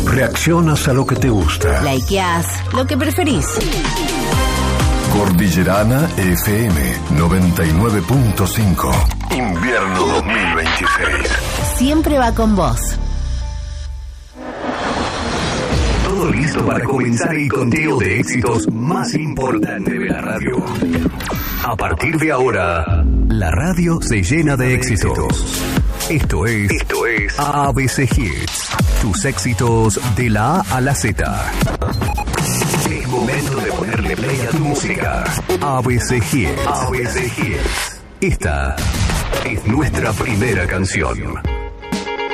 Reaccionas a lo que te gusta. Likeás lo que preferís. Cordillerana FM 99.5. Invierno 2026. Siempre va con vos. Todo listo para comenzar el conteo de éxitos más importante de la radio. A partir de ahora, la radio se llena de éxitos. Esto es ABC Hits. Tus éxitos de la A a la Z. Es momento de ponerle play a tu música. ABC Hits. ABC Hits. Esta es nuestra primera canción.